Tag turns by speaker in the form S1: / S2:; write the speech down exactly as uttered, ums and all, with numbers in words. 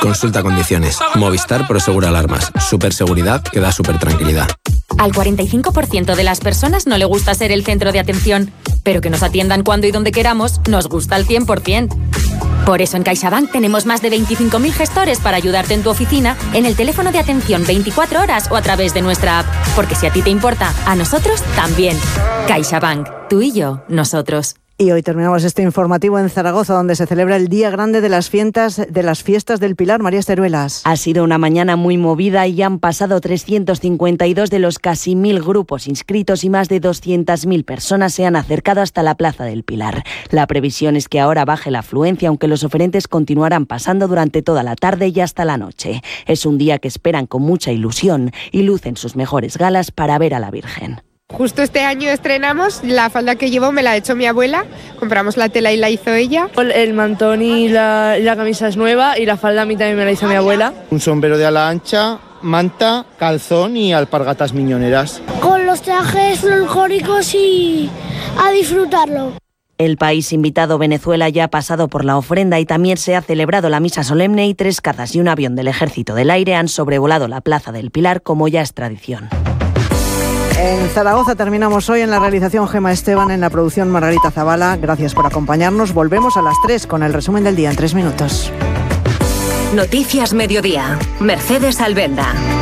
S1: Consulta condiciones. Movistar Prosegura Alarmas. Superseguridad que da super tranquilidad.
S2: Al cuarenta y cinco por ciento de las personas no le gusta ser el centro de atención, pero que nos atiendan cuando y donde queramos nos gusta al cien por ciento. Por eso en CaixaBank tenemos más de veinticinco mil gestores para ayudarte en tu oficina, en el teléfono de atención veinticuatro horas o a través de nuestra app. Porque si a ti te importa, a nosotros también. CaixaBank. Tú y yo, nosotros.
S3: Y hoy terminamos este informativo en Zaragoza, donde se celebra el Día Grande de las Fiestas, de las Fiestas del Pilar. María Esteruelas.
S4: Ha sido una mañana muy movida y han pasado trescientos cincuenta y dos de los casi mil grupos inscritos y más de doscientas mil personas se han acercado hasta la Plaza del Pilar. La previsión es que ahora baje la afluencia, aunque los oferentes continuarán pasando durante toda la tarde y hasta la noche. Es un día que esperan con mucha ilusión y lucen sus mejores galas para ver a la Virgen.
S5: Justo este año estrenamos, la falda que llevo me la ha hecho mi abuela, compramos la tela y la hizo ella.
S6: El mantón y la, y la camisa es nueva y la falda a mí también me la hizo mi abuela.
S7: Un sombrero de ala ancha, manta, calzón y alpargatas miñoneras.
S8: Con los trajes folclóricos y a disfrutarlo.
S4: El país invitado, Venezuela, ya ha pasado por la ofrenda y también se ha celebrado la misa solemne y tres cazas y un avión del Ejército del Aire han sobrevolado la Plaza del Pilar como ya es tradición.
S3: En Zaragoza terminamos hoy. En la realización Gema Esteban, en la producción Margarita Zavala. Gracias por acompañarnos. Volvemos a las tres con el resumen del día en tres minutos.
S9: Noticias Mediodía. Mercedes Albenda.